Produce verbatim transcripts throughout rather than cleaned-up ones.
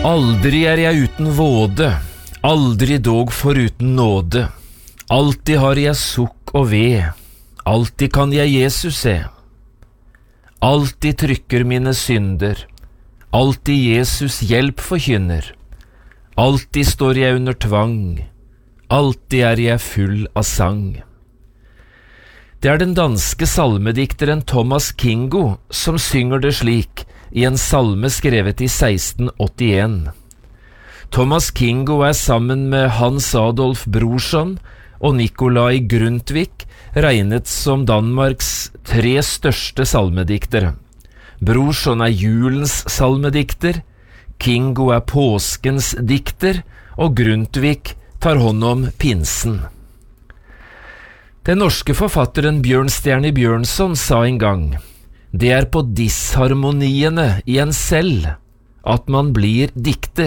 Aldri er jeg uten våde, aldri dog foruten nåde. Alltid har jeg sukk og ved, alltid kan jeg Jesus se. Alltid trykker mine synder, alltid Jesus hjelp forkynner. Alltid står jeg under tvang, alltid er jeg full av sang. Det er den danske salmedikteren Thomas Kingo som synger det slik i en salme skrevet i seksten åttien. Thomas Kingo er sammen med Hans Adolf Brorson og Nikolai Grundtvig regnet som Danmarks tre største salmediktere. Brorson er julens salmedikter, Kingo er påskens dikter, og Grundtvig tar hånd om pinsen. Den norske forfatteren Bjørnstjerne Bjørnson sa en gang: det er på disharmoniene i en selv at man blir dikter.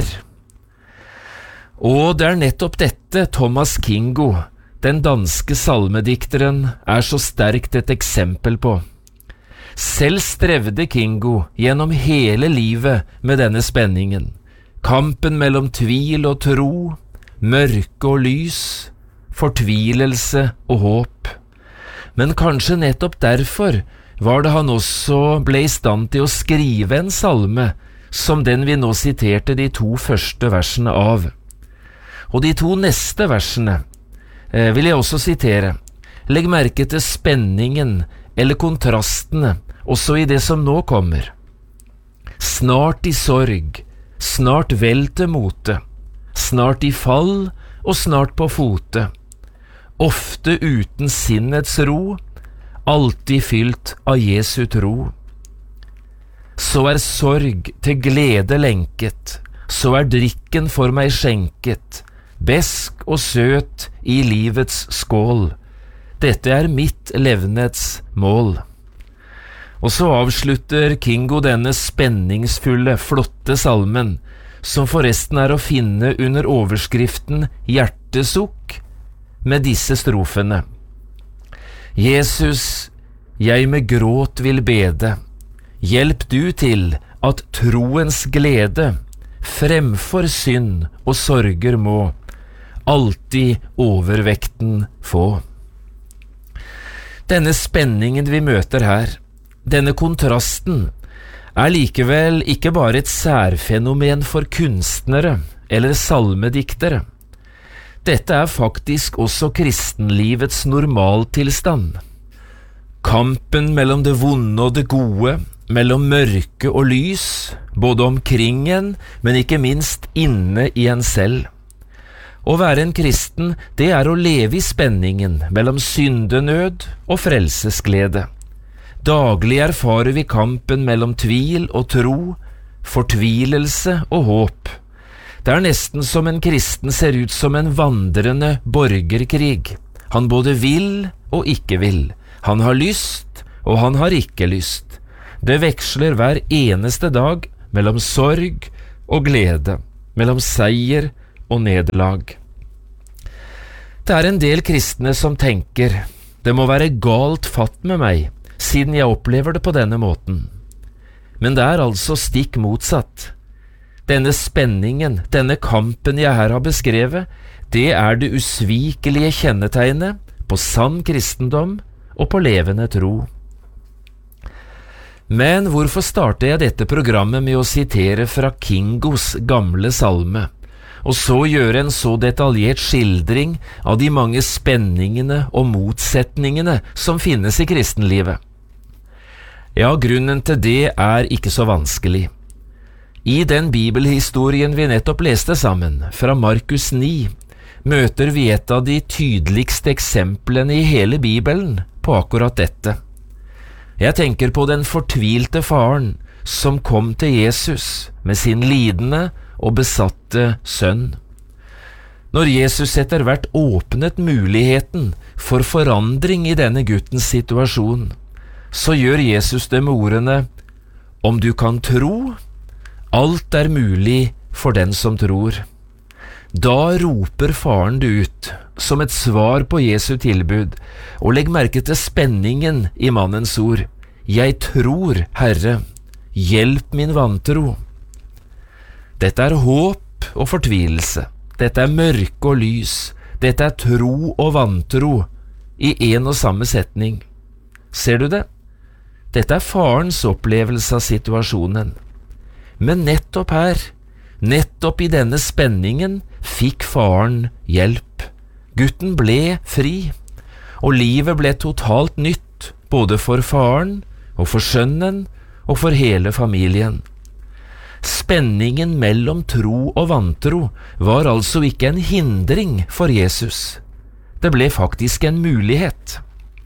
Og det er nettopp dette Thomas Kingo, den danske salmedikteren, er så sterkt et eksempel på. Selv strevde Kingo gjennom hele livet med denne spenningen, kampen mellom tvil og tro, mørke og lys, fortvilelse og håp. Men kanskje nettopp derfor var det han også ble i stand til å skrive en salme som den vi nå siterte de to første versene av. Og de to neste versene eh, vil jeg også sitere. Legg merke til spenningen eller kontrastene også i det som nå kommer. Snart i sorg, snart vel til mote, snart i fall og snart på fote. Ofte uten sinnets ro, alltid fylt av Jesu tro. Så er sorg til glede lenket, så er drikken for meg skjenket, besk og søt i livets skål. Dette er mitt levnets mål. Og så avslutter Kingo denne spenningsfulle, flotte salmen, som forresten er å finne under overskriften Hjertesukk, med disse strofene. Jesus, jeg med gråt vil bede, hjelp du til at troens glede fremfor synd og sorger må alltid overvekten få. Denne spenningen vi møter her, denne kontrasten, er likevel ikke bare et særfenomen for kunstnere eller salmediktere. Dette er faktisk også kristenlivets normaltilstand. Kampen mellom det vonde og det gode, mellom mørke og lys, både omkring en, men ikke minst inne i en selv. Å være en kristen, det er å leve i spenningen mellom syndenød og frelsesglede. Daglig erfarer vi kampen mellom tvil og tro, fortvilelse og håp. Det er nesten som en kristen ser ut som en vandrende borgerkrig. Han både vil og ikke vil. Han har lyst, og han har ikke lyst. Det veksler hver eneste dag mellom sorg og glede, mellom seier og nederlag. Det er en del kristne som tenker, det må være galt fatt med meg, siden jeg opplever det på denne måten. Men det er altså stikk motsatt. Denne spenningen, denne kampen jeg her har beskrevet, det er det usvikelige kjennetegnet på sann kristendom og på levende tro. Men hvorfor starter jeg dette programmet med å sitere fra Kingos gamle salme, og så gjøre en så detaljert skildring av de mange spenningene og motsetningene som finnes i kristenlivet? Ja, grunnen til det er ikke så vanskelig. I den bibelhistorien vi nettopp leste sammen, fra Markus ni, møter vi et av de tydeligste eksemplene i hele Bibelen på akkurat dette. Jeg tenker på den fortvilte faren som kom til Jesus med sin lidende og besatte sønn. Når Jesus etter hvert åpnet muligheten for forandring i denne guttens situasjon, så gjør Jesus det med ordene: om du kan tro, alt er mulig for den som tror. Da roper faren det ut, som et svar på Jesu tilbud, og legg merke til spenningen i mannens ord. Jeg tror, Herre, hjelp min vantro. Dette er håp og fortvilelse. Dette er mørke og lys. Dette er tro og vantro i en og samme setning. Ser du det? Dette er farens opplevelse av situasjonen. Men nettopp her, nettopp i denne spenningen, fikk faren hjelp. Gutten ble fri, og livet ble totalt nytt, både for faren og for sønnen og for hele familien. Spenningen mellom tro og vantro var altså ikke en hindring for Jesus. Det ble faktisk en mulighet.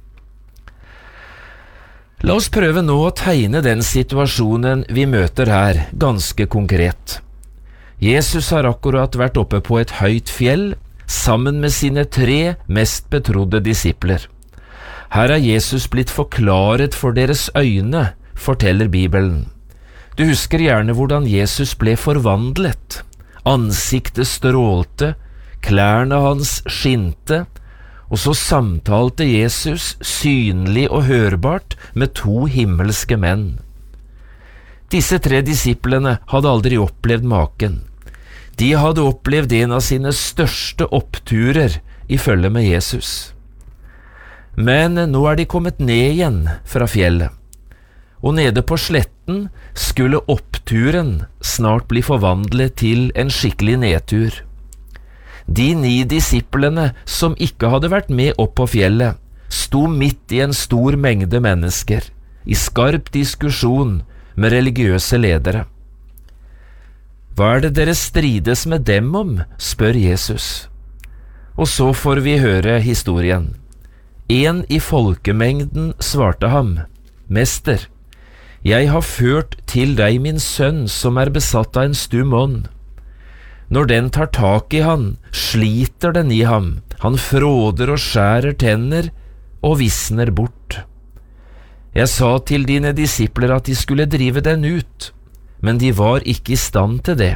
La oss prøve nå å tegne den situasjonen vi møter her, ganske konkret. Jesus har akkurat vært oppe på et høyt fjell, sammen med sine tre mest betrodde disipler. Her er Jesus blitt forklaret for deres øyne, forteller Bibelen. Du husker gjerne hvordan Jesus ble forvandlet. Ansiktet strålte, klærne hans skinte, og så samtalte Jesus synlig og hørbart med to himmelske menn. Disse tre disiplene hadde aldri opplevd maken. De hadde opplevd en av sine største oppturer i følge med Jesus. Men nå er de kommet ned igjen fra fjellet, og nede på sletten skulle oppturen snart bli forvandlet til en skikkelig nedtur. De ni disiplene som ikke hadde vært med opp på fjellet, sto midt i en stor mengde mennesker, i skarp diskusjon med religiøse ledere. Hva er det dere strides med dem om, spør Jesus. Og så får vi høre historien. En i folkemengden svarte ham, Mester, jeg har ført til deg min sønn som er besatt av en stum ånd. Når den tar tak i han, sliter den i ham, han fråder og skjærer tenner og visner bort. Jeg sa til dine disipler at de skulle drive den ut, men de var ikke i stand til det.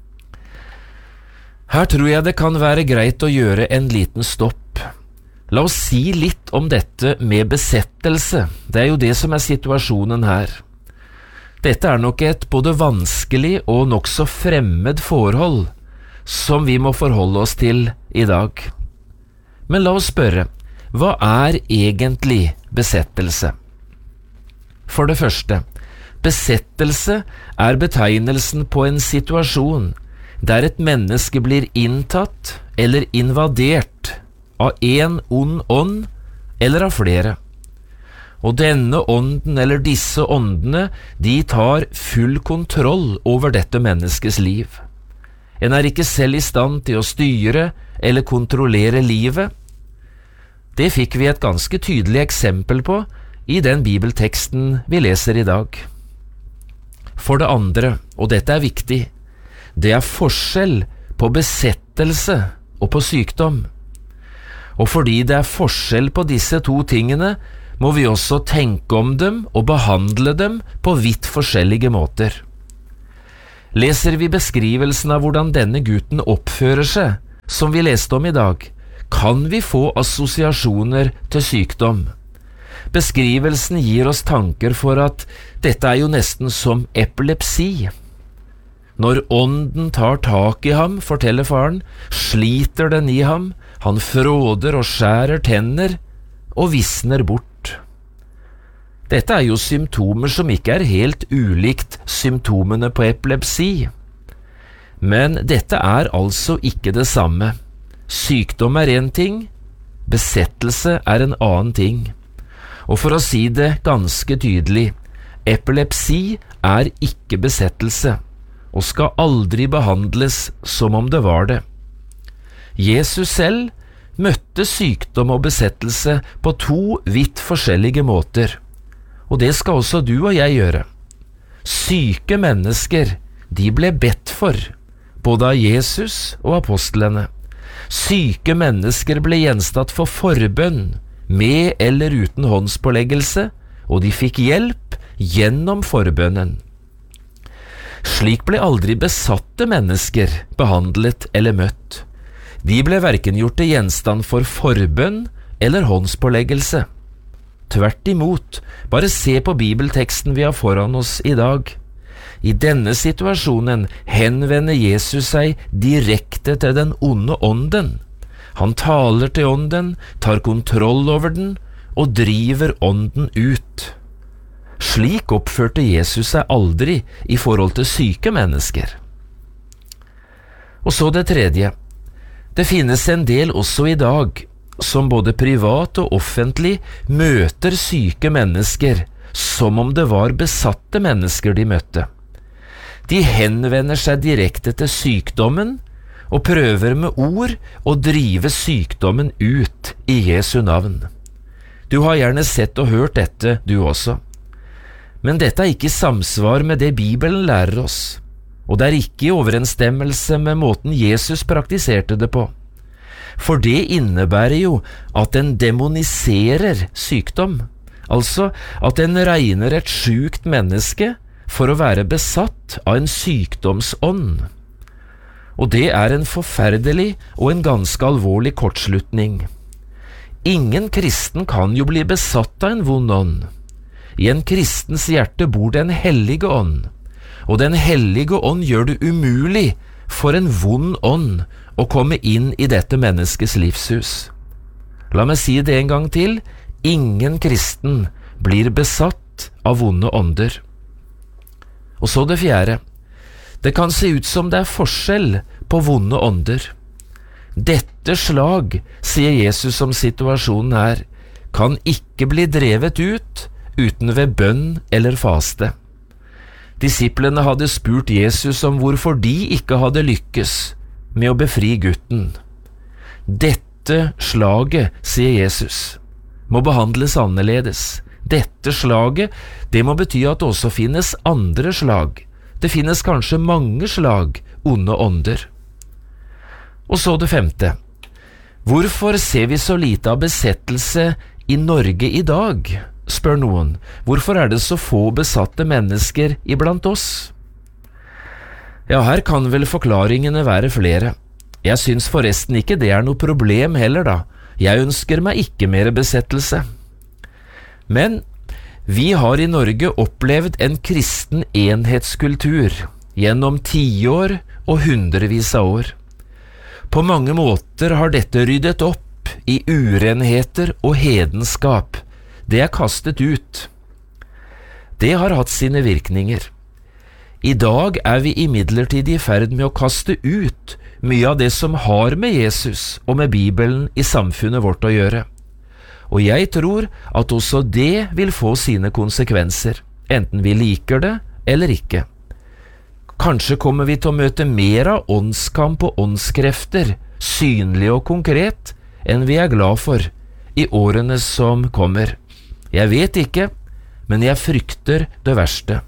Her tror jeg det kan være greit å gjøre en liten stopp. La oss si litt om dette med besettelse. Det er jo det som er situasjonen her. Dette er nok et både vanskelig og nokså fremmed forhold som vi må forholde oss til i dag. Men la oss spørre, hva er egentlig besettelse? For det første, besettelse er betegnelsen på en situasjon der et menneske blir inntatt eller invadert av en ond ånd eller av flere. Og denne ånden eller disse åndene, de tar full kontroll over dette menneskets liv. En er ikke selv i stand til å styre eller kontrollere livet. Det fikk vi et ganske tydelig eksempel på i den bibelteksten vi leser i dag. For det andre, og dette er viktig, det er forskjell på besettelse og på sykdom. Og fordi det er forskjell på disse to tingene, må vi også tenke om dem og behandle dem på vidt forskjellige måter. Leser vi beskrivelsen av hvordan denne gutten oppfører seg, som vi leste om i dag, kan vi få assosiasjoner til sykdom. Beskrivelsen gir oss tanker for at dette er jo nesten som epilepsi. Når ånden tar tak i ham, forteller faren, sliter den i ham, han fråder og skjærer tenner og visner bort. Dette er jo symptomer som ikke er helt ulikt symptomene på epilepsi. Men dette er altså ikke det samme. Sykdom er en ting, besettelse er en annen ting. Og for å si det ganske tydelig, epilepsi er ikke besettelse, og skal aldri behandles som om det var det. Jesus selv møtte sykdom og besettelse på to vidt forskjellige måter. Og det skal også du og jeg gjøre. Syke mennesker, de ble bedt for, både av Jesus og apostlene. Syke mennesker ble gjenstand for forbønn, med eller uten håndspåleggelse, og de fikk hjelp gjennom forbønnen. Slik ble aldri besatte mennesker behandlet eller møtt. De ble hverken gjort til gjenstand for forbønn eller håndspåleggelse. Tvert imot, bare se på bibelteksten vi har foran oss i dag. I denne situasjonen henvender Jesus seg direkte til den onde ånden. Han taler til ånden, tar kontroll over den og driver ånden ut. Slik oppførte Jesus seg aldri i forhold til syke mennesker. Og så det tredje. Det finnes en del også i dag som både privat og offentlig møter syke mennesker som om det var besatte mennesker de møtte. De henvender seg direkte til sykdommen og prøver med ord å drive sykdommen ut i Jesu navn. Du har gjerne sett og hørt dette, du også. Men dette er ikke i samsvar med det Bibelen lærer oss, og det er ikke i overensstemmelse med måten Jesus praktiserte det på. For det innebærer jo at en demoniserer sykdom, altså at en regner et sykt menneske for å være besatt av en sykdomsånd. Og det er en forferdelig og en ganske alvorlig kortslutning. Ingen kristen kan jo bli besatt av en vond ånd. I en kristens hjerte bor den hellige ånd, og den hellige ånd gjør det umulig for en vond ånd å komme inn i dette menneskets livshus. La meg si det en gang til, ingen kristen blir besatt av vonde ånder. Og så det fjerde. Det kan se ut som det er forskjell på vonde ånder. Dette slag, sier Jesus om situasjonen her, kan ikke bli drevet ut uten ved bønn eller faste. Disiplene hadde spurt Jesus om hvorfor de ikke hadde lykkes med å befri gutten. Dette slaget, sier Jesus, må behandles annerledes. Dette slaget, det må bety at det også finnes andre slag. Det finnes kanskje mange slag onde ånder. Og så det femte. Hvorfor ser vi så lite av besettelse i Norge i dag, spør noen. Hvorfor er det så få besatte mennesker iblant oss? Ja, her kan vel forklaringene være flere. Jeg syns forresten ikke det er noe problem heller da. Jeg ønsker meg ikke mer besettelse. Men vi har i Norge opplevd en kristen enhetskultur gjennom tiår og hundrevis av år. På mange måter har dette ryddet opp i urenheter og hedenskap. Det er kastet ut. Det har hatt sine virkninger. I dag er vi imidlertid i ferd med å kaste ut mye av det som har med Jesus og med Bibelen i samfunnet vårt å gjøre. Og jeg tror at også det vil få sine konsekvenser, enten vi liker det eller ikke. Kanskje kommer vi til å møte mer av åndskamp og åndskrefter, synlig og konkret, enn vi er glad for i årene som kommer. Jeg vet ikke, men jeg frykter det verste.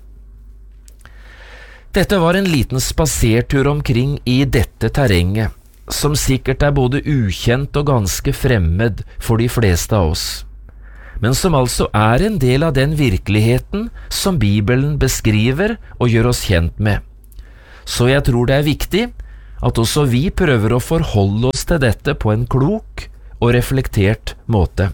Dette var en liten spasertur omkring i dette terrenget, som sikkert er både ukjent og ganske fremmed for de fleste av oss, men som altså er en del av den virkeligheten som Bibelen beskriver og gjør oss kjent med. Så jeg tror det er viktig at også vi prøver å forholde oss til dette på en klok og reflektert måte.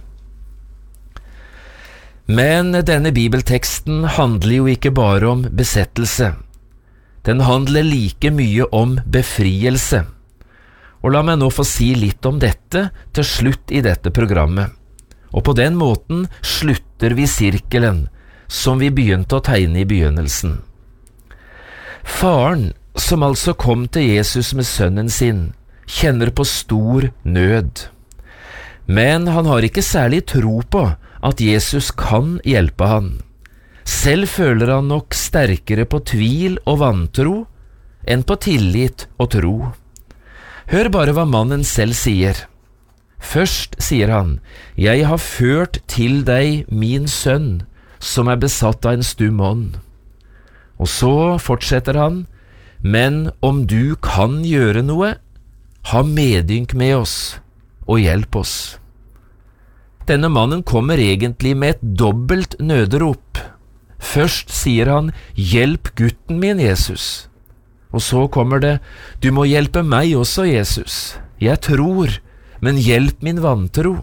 Men denne bibelteksten handler jo ikke bare om besettelse. Den handler like mye om befrielse. Og la meg nå få si litt om dette til slutt i dette programmet. Og på den måten slutter vi sirkelen som vi begynte å tegne i begynnelsen. Faren, som altså kom til Jesus med sønnen sin, kjenner på stor nød. Men han har ikke særlig tro på at Jesus kan hjelpe han. Selv føler han nok sterkere på tvil og vantro enn på tillit og tro. Hør bare hva mannen selv sier. Først sier han, «Jeg har ført til deg min sønn, som er besatt av en stum ånd.» Og så fortsetter han, «Men om du kan gjøre noe, ha medynk med oss og hjelp oss.» Denne mannen kommer egentlig med et dobbelt nøderop. Først sier han, «Hjelp gutten min, Jesus.» Og så kommer det, «Du må hjelpe meg også, Jesus. Jeg tror, men hjelp min vantro.»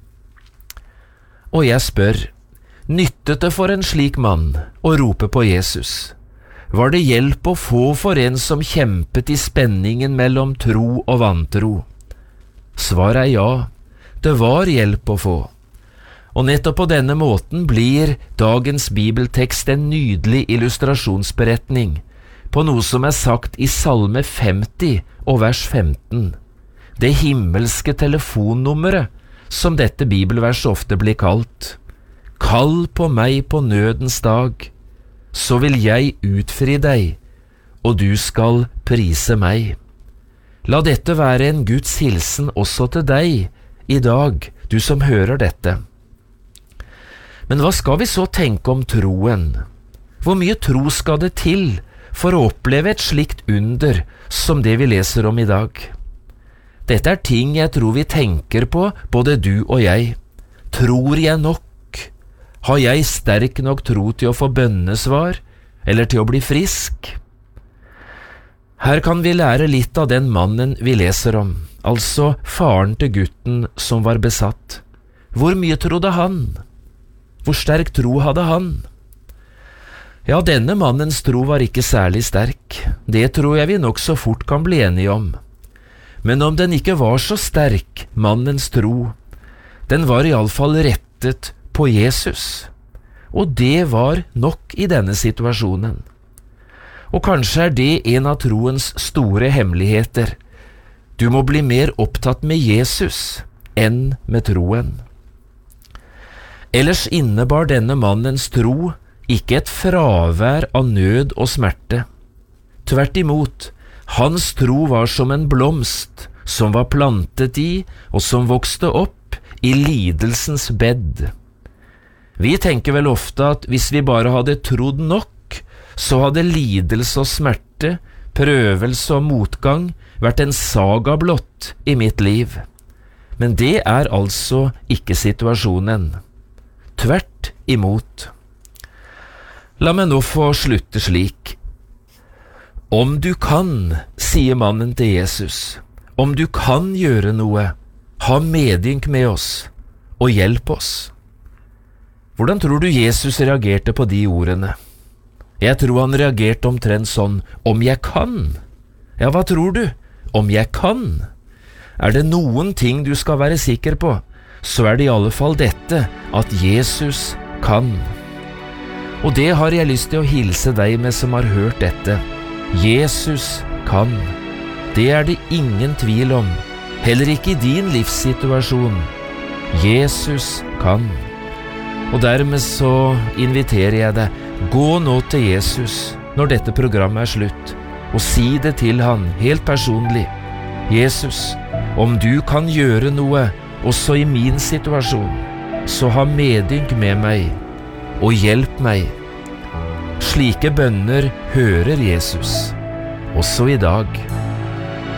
Og jeg spør, nyttet det for en slik mann å rope på Jesus? Var det hjelp å få for en som kjempet i spenningen mellom tro og vantro? Svaret er ja, det var hjelp å få. Og nettopp på denne måten blir dagens bibeltekst en nydelig illustrasjonsberetning på noe som er sagt i Salme femti og vers femten, det himmelske telefonnummeret som dette bibelverset ofte blir kalt. Kall på meg på nødens dag, så vil jeg utfri deg, og du skal prise meg. La dette være en Guds hilsen også til deg i dag, du som hører dette. Men hva skal vi så tenke om troen? Hvor mye tro skal det til for å oppleve et slikt under som det vi leser om i dag? Dette er ting jeg tror vi tenker på, både du og jeg. Tror jeg nok? Har jeg sterk nok tro til å få bønnesvar, eller til å bli frisk? Her kan vi lære litt av den mannen vi leser om, altså faren til gutten som var besatt. Hvor mye trodde han? Hvor sterk tro hadde han? Ja, denne mannens tro var ikke særlig sterk. Det tror jeg vi nok så fort kan bli enige om. Men om den ikke var så sterk, mannens tro, den var i alle fall rettet på Jesus. Og det var nok i denne situasjonen. Og kanskje er det en av troens store hemmeligheter. Du må bli mer opptatt med Jesus enn med troen. Ellers innebar denne mannens tro ikke et fravær av nød og smerte. Tvert imot, hans tro var som en blomst som var plantet i og som vokste opp i lidelsens bed. Vi tenker vel ofte at hvis vi bare hadde trodd nok, så hadde lidelse og smerte, prøvelse og motgang vært en saga blott i mitt liv. Men det er altså ikke situasjonen. Tvert imot. La meg nå få slutte slik. Om du kan, sier mannen til Jesus, om du kan gjøre noe, ha medynk med oss og hjelp oss. Hvordan tror du Jesus reagerte på de ordene? Jeg tror han reagerte omtrent sånn, om jeg kan? Ja, hva tror du? Om jeg kan? Er det noen ting du skal være sikker på, så er det i alle fall dette, at Jesus kan. Og det har jeg lyst til å hilse deg med som har hørt dette. Jesus kan. Det er det ingen tvil om, heller ikke i din livssituasjon. Jesus kan. Og dermed så inviterer jeg deg, gå nå til Jesus når dette programmet er slutt, og si det til han helt personlig. Jesus, om du kan gjøre noe også i min situasjon, så ha medynk med meg, og hjelp meg. Slike bønner hører Jesus, også i dag.